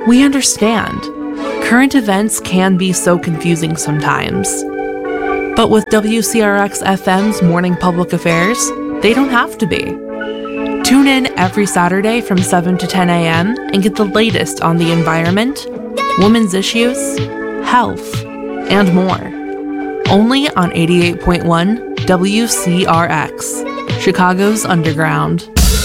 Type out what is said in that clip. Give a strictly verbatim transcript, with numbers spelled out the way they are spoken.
We understand. Current events can be so confusing sometimes. But with W C R X F M's Morning Public Affairs, they don't have to be. Tune in every Saturday from seven to ten a.m. and get the latest on the environment, women's issues, health, and more. Only on eighty-eight point one W C R X, Chicago's Underground.